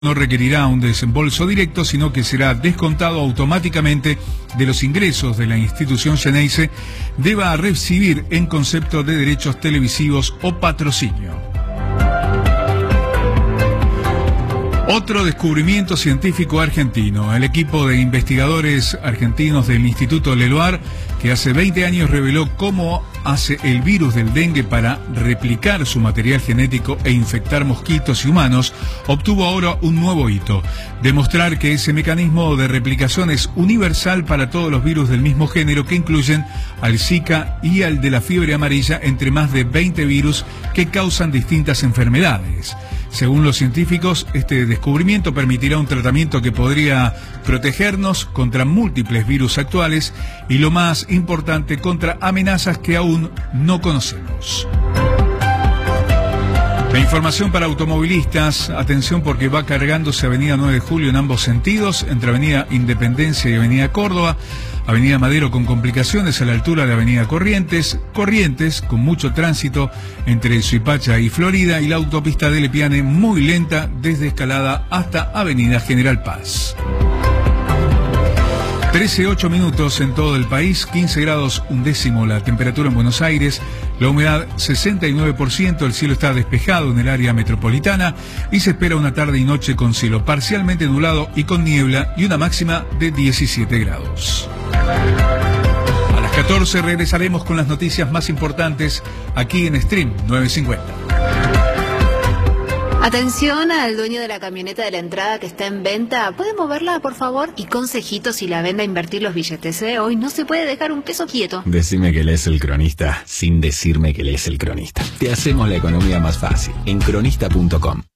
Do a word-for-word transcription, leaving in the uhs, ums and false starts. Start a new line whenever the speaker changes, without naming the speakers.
no requerirá un desembolso directo, sino que será descontado automáticamente de los ingresos de la institución Xeneize deba recibir en concepto de derechos televisivos o patrocinio. Otro descubrimiento científico argentino. El equipo de investigadores argentinos del Instituto Leloir, que hace veinte años reveló cómo hace el virus del dengue para replicar su material genético e infectar mosquitos y humanos, obtuvo ahora un nuevo hito: demostrar que ese mecanismo de replicación es universal para todos los virus del mismo género, que incluyen al Zika y al de la fiebre amarilla, entre más de veinte virus que causan distintas enfermedades. Según los científicos, este descubrimiento permitirá un tratamiento que podría protegernos contra múltiples virus actuales y, lo más importante, contra amenazas que aún no conocemos. La información para automovilistas: atención, porque va cargándose Avenida nueve de Julio en ambos sentidos, entre Avenida Independencia y Avenida Córdoba. Avenida Madero con complicaciones a la altura de Avenida Corrientes, Corrientes con mucho tránsito entre Suipacha y Florida, y la autopista de Lepiane muy lenta desde Escalada hasta Avenida General Paz. trece ocho minutos en todo el país, quince grados un décimo la temperatura en Buenos Aires, la humedad sesenta y nueve por ciento, el cielo está despejado en el área metropolitana y se espera una tarde y noche con cielo parcialmente nublado y con niebla y una máxima de diecisiete grados. A las catorce regresaremos con las noticias más importantes aquí en Stream novecientos cincuenta.
Atención al dueño de la camioneta de la entrada que está en venta. ¿Puede moverla, por favor? Y consejito si la vende a invertir los billetes, ¿eh? Hoy no se puede dejar un peso quieto.
Decime que lees El Cronista sin decirme que lees El Cronista. Te hacemos la economía más fácil en cronista punto com.